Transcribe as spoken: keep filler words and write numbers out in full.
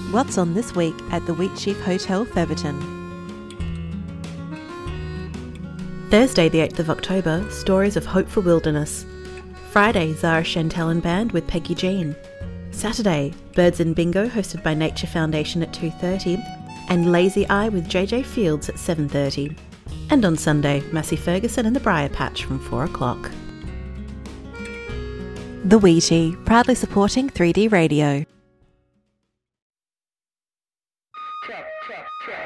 What's on this week at the Wheatsheaf Hotel, Featherton? Thursday the eighth of October, Stories of Hope for Wilderness. Friday, Zara Chantel and Band with Peggy Jean. Saturday, Birds and Bingo hosted by Nature Foundation at two thirty and Lazy Eye with J J Fields at seven thirty. And on Sunday, Massey Ferguson and the Briar Patch from four o'clock. The Wheatie, proudly supporting three D Radio.